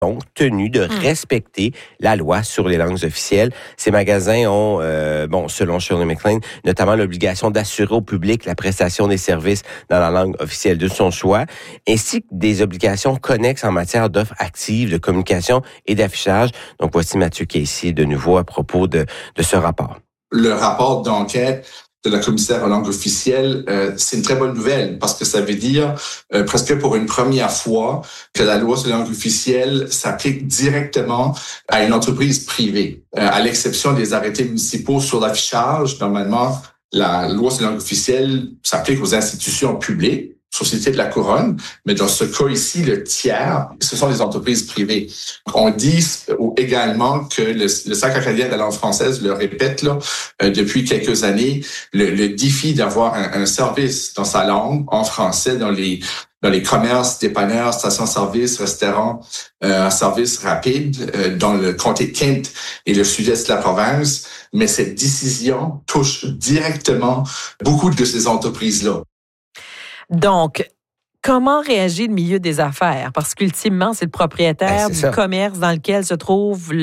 donc tenus de respecter la loi sur les langues officielles. Ces magasins ont, selon Shirley McLean, notamment l'obligation d'assurer au public la prestation des services dans la langue officielle de son choix, ainsi que des obligations connexes en matière d'offres actives, de communication et d'affichage. Donc voici Mathieu Casey de nouveau à propos de ce rapport. Le rapport d'enquête de la commissaire aux langues officielles, c'est une très bonne nouvelle parce que ça veut dire presque pour une première fois que la loi sur les langues officielles s'applique directement à une entreprise privée. À l'exception des arrêtés municipaux sur l'affichage, normalement, la loi sur les langues officielles s'applique aux institutions publiques, Société de la Couronne, mais dans ce cas ici, le tiers, ce sont les entreprises privées. On dit également que le Cercle acadien de la langue française le répète là depuis quelques années, le défi d'avoir un service dans sa langue, en français, dans les commerces, dépanneurs, stations-service, restaurants, services rapides dans le comté de Kent et le sud-est de la province. Mais cette décision touche directement beaucoup de ces entreprises-là. Donc, comment réagit le milieu des affaires? Parce qu'ultimement, c'est le propriétaire du commerce dans lequel se trouve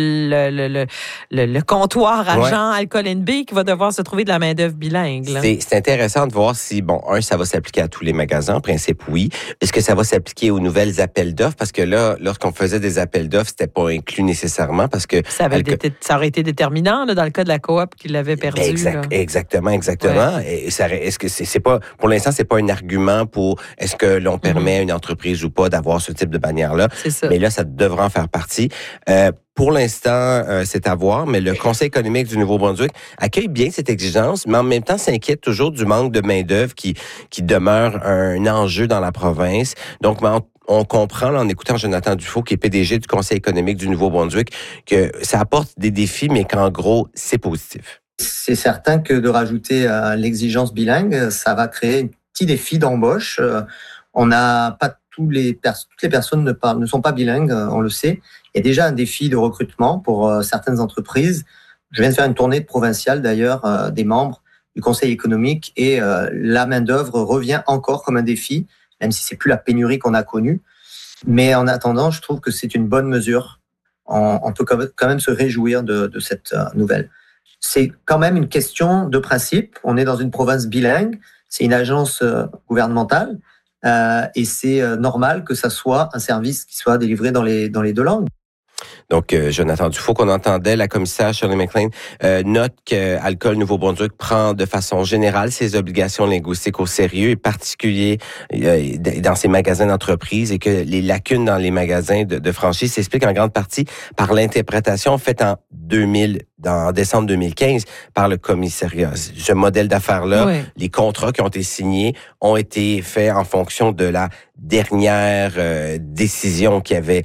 le comptoir à Jean Alcool &B qui va devoir se trouver de la main-d'œuvre bilingue. Là. C'est intéressant de voir si, ça va s'appliquer à tous les magasins, en principe, oui. Est-ce que ça va s'appliquer aux nouvelles appels d'offres? Parce que là, lorsqu'on faisait des appels d'offres, c'était pas inclus nécessairement parce que... Ça aurait été déterminant, là, dans le cas de la coop qui l'avait perdu. Exactement. Ouais. Et est-ce que c'est pas... Pour l'instant, c'est pas un argument pour est-ce que l'on permet à une entreprise ou pas d'avoir ce type de bannière-là. C'est ça. Mais là, ça devra en faire partie. Pour l'instant, c'est à voir, mais le Conseil économique du Nouveau-Brunswick accueille bien cette exigence, mais en même temps s'inquiète toujours du manque de main-d'œuvre qui demeure un enjeu dans la province. Donc, on comprend, là, en écoutant Jonathan Dufault, qui est PDG du Conseil économique du Nouveau-Brunswick, que ça apporte des défis, mais qu'en gros, c'est positif. C'est certain que de rajouter l'exigence bilingue, ça va créer un petit défi d'embauche. On n'a pas toutes les personnes ne sont pas bilingues, on le sait. Il y a déjà un défi de recrutement pour certaines entreprises. Je viens de faire une tournée provinciale d'ailleurs des membres du Conseil économique et la main-d'œuvre revient encore comme un défi, même si c'est plus la pénurie qu'on a connue. Mais en attendant, je trouve que c'est une bonne mesure. On peut quand même se réjouir de cette nouvelle. C'est quand même une question de principe. On est dans une province bilingue, c'est une agence gouvernementale. Et c'est normal que ça soit un service qui soit délivré dans les deux langues. Donc, Jonathan Dufault, qu'on entendait, la commissaire Shirley McLean, note que Alcool Nouveau-Brunswick prend de façon générale ses obligations linguistiques au sérieux, et particulier dans ses magasins d'entreprise, et que les lacunes dans les magasins de franchise s'expliquent en grande partie par l'interprétation faite en décembre 2015 par le commissariat. Ce modèle d'affaires-là, les contrats qui ont été signés ont été faits en fonction de la dernière décision qui était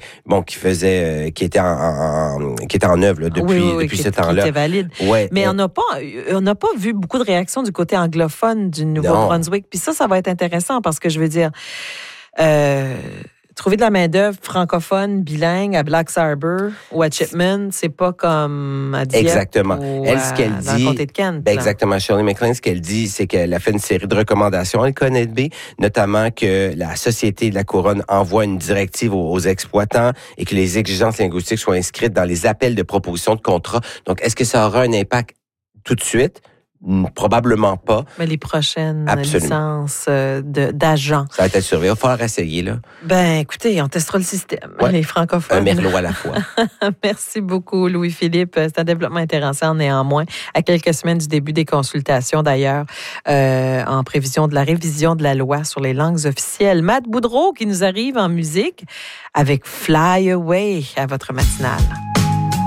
en œuvre là, depuis ce temps-là. Qui était valide. Ouais, mais on n'a pas vu beaucoup de réactions du côté anglophone du Nouveau-Brunswick. Puis ça va être intéressant parce que je veux dire, trouver de la main-d'œuvre francophone, bilingue à Blacks Harbour ou à Chipman, c'est pas comme à Dieppe. Exactement. Elle, ce qu'elle dit, dans le comté de Kent. Exactement. Shirley McLean, ce qu'elle dit, c'est qu'elle a fait une série de recommandations à Alcool &B, notamment que la Société de la Couronne envoie une directive aux exploitants et que les exigences linguistiques soient inscrites dans les appels de proposition de contrat. Donc, est-ce que ça aura un impact tout de suite? Probablement pas. Mais les prochaines licences d'agents. Ça va être surveillé. Il va falloir essayer, là. Ben, écoutez, on testera le système. Les francophones. Un merlot à la fois. Merci beaucoup, Louis-Philippe. C'est un développement intéressant, néanmoins. À quelques semaines du début des consultations, d'ailleurs, en prévision de la révision de la loi sur les langues officielles. Matt Boudreau, qui nous arrive en musique avec Fly Away à votre matinale.